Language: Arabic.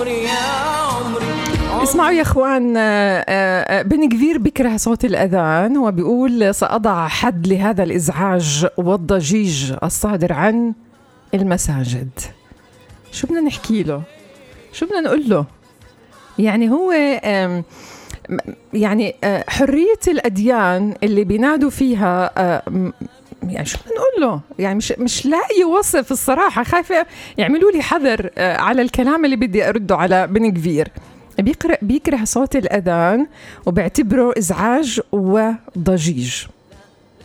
اسمعوا يا اخوان، بن كفير بيكره صوت الأذان وبيقول سأضع حد لهذا الإزعاج والضجيج الصادر عن المساجد. شو بدنا نحكي له؟ شو بدنا نقول له؟ يعني هو يعني حرية الأديان اللي بينادوا فيها، يعني شو بدنا نقول له؟ يعني مش لاقي وصف الصراحة، خايفة يعملوا لي حذر على الكلام اللي بدي أرده على بن كفير. بيكره صوت الأذان وبيعتبره إزعاج وضجيج.